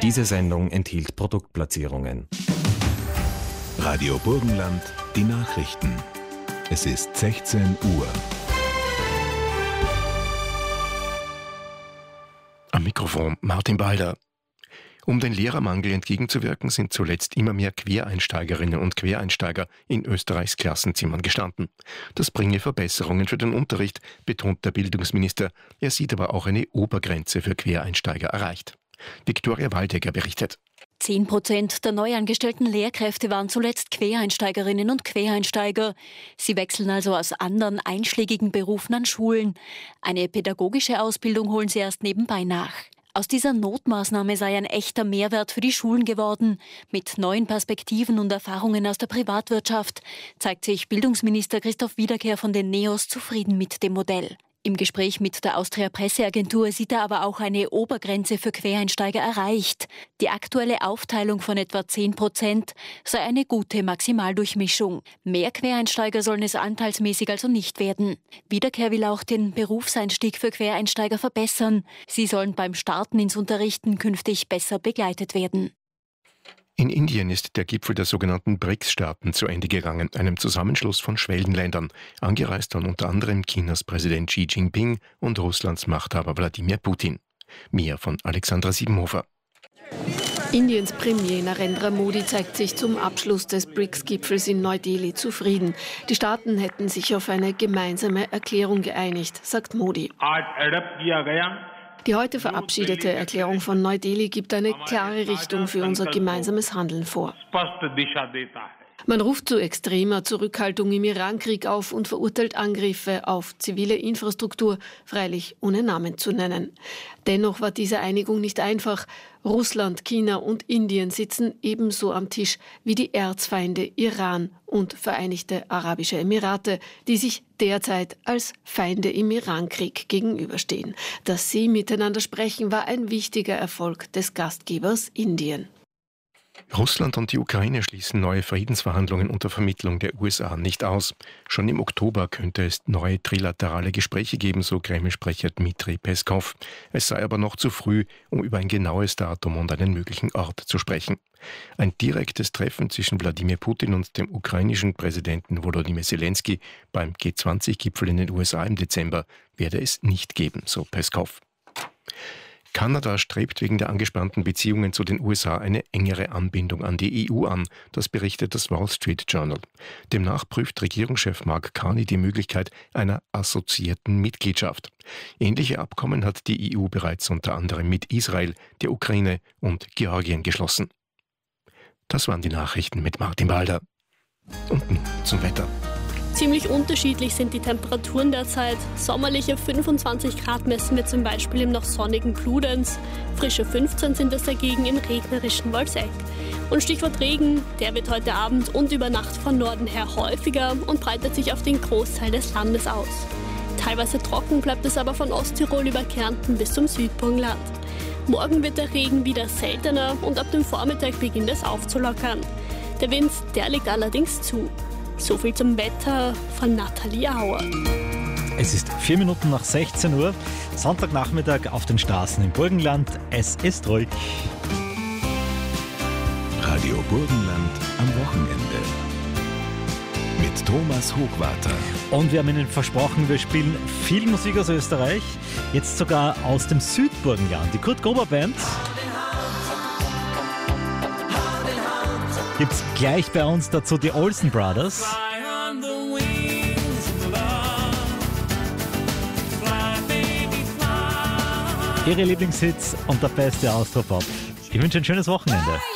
Diese Sendung enthielt Produktplatzierungen. Radio Burgenland, die Nachrichten. Es ist 16 Uhr. Am Mikrofon Martin Balder. Um den Lehrermangel entgegenzuwirken, sind zuletzt immer mehr Quereinsteigerinnen und Quereinsteiger in Österreichs Klassenzimmern gestanden. Das bringe Verbesserungen für den Unterricht, betont der Bildungsminister. Er sieht aber auch eine Obergrenze für Quereinsteiger erreicht. Viktoria Waldegger berichtet. 10% der neu angestellten Lehrkräfte waren zuletzt Quereinsteigerinnen und Quereinsteiger. Sie wechseln also aus anderen einschlägigen Berufen an Schulen. Eine pädagogische Ausbildung holen sie erst nebenbei nach. Aus dieser Notmaßnahme sei ein echter Mehrwert für die Schulen geworden. Mit neuen Perspektiven und Erfahrungen aus der Privatwirtschaft zeigt sich Bildungsminister Christoph Wiederkehr von den NEOS zufrieden mit dem Modell. Im Gespräch mit der Austria Presseagentur sieht er aber auch eine Obergrenze für Quereinsteiger erreicht. Die aktuelle Aufteilung von etwa 10% sei eine gute Maximaldurchmischung. Mehr Quereinsteiger sollen es anteilsmäßig also nicht werden. Wiederkehr will auch den Berufseinstieg für Quereinsteiger verbessern. Sie sollen beim Starten ins Unterrichten künftig besser begleitet werden. In Indien ist der Gipfel der sogenannten BRICS-Staaten zu Ende gegangen, einem Zusammenschluss von Schwellenländern. Angereist waren unter anderem Chinas Präsident Xi Jinping und Russlands Machthaber Wladimir Putin. Mehr von Alexandra Siebenhofer. Indiens Premier Narendra Modi zeigt sich zum Abschluss des BRICS-Gipfels in Neu-Delhi zufrieden. Die Staaten hätten sich auf eine gemeinsame Erklärung geeinigt, sagt Modi. Die heute verabschiedete Erklärung von Neu-Delhi gibt eine klare Richtung für unser gemeinsames Handeln vor. Man ruft zu extremer Zurückhaltung im Irankrieg auf und verurteilt Angriffe auf zivile Infrastruktur, freilich ohne Namen zu nennen. Dennoch war diese Einigung nicht einfach. Russland, China und Indien sitzen ebenso am Tisch wie die Erzfeinde Iran und Vereinigte Arabische Emirate, die sich derzeit als Feinde im Irankrieg gegenüberstehen. Dass sie miteinander sprechen, war ein wichtiger Erfolg des Gastgebers Indien. Russland und die Ukraine schließen neue Friedensverhandlungen unter Vermittlung der USA nicht aus. Schon im Oktober könnte es neue trilaterale Gespräche geben, so Kreml-Sprecher Dmitri Peskov. Es sei aber noch zu früh, um über ein genaues Datum und einen möglichen Ort zu sprechen. Ein direktes Treffen zwischen Wladimir Putin und dem ukrainischen Präsidenten Volodymyr Zelensky beim G20-Gipfel in den USA im Dezember werde es nicht geben, so Peskov. Kanada strebt wegen der angespannten Beziehungen zu den USA eine engere Anbindung an die EU an, das berichtet das Wall Street Journal. Demnach prüft Regierungschef Mark Carney die Möglichkeit einer assoziierten Mitgliedschaft. Ähnliche Abkommen hat die EU bereits unter anderem mit Israel, der Ukraine und Georgien geschlossen. Das waren die Nachrichten mit Martin Balder. Und nun zum Wetter. Ziemlich unterschiedlich sind die Temperaturen derzeit. Sommerliche 25 Grad messen wir zum Beispiel im noch sonnigen Bludenz. Frische 15 sind es dagegen im regnerischen Walseck. Und Stichwort Regen, der wird heute Abend und über Nacht von Norden her häufiger und breitet sich auf den Großteil des Landes aus. Teilweise trocken bleibt es aber von Osttirol über Kärnten bis zum Südburgenland. Morgen wird der Regen wieder seltener und ab dem Vormittag beginnt es aufzulockern. Der Wind, der liegt allerdings zu. So viel zum Wetter von Nathalie Auer. Es ist 4 Minuten nach 16 Uhr, Sonntagnachmittag auf den Straßen im Burgenland. Es ist ruhig. Radio Burgenland am Wochenende. Mit Thomas Hochwarter. Und wir haben Ihnen versprochen, wir spielen viel Musik aus Österreich. Jetzt sogar aus dem Südburgenland. Die Kurt Gruber Band gibt's gleich bei uns, dazu die Olsen Brothers. Ihre Lieblingshits und der beste Austropop. Ich wünsche ein schönes Wochenende.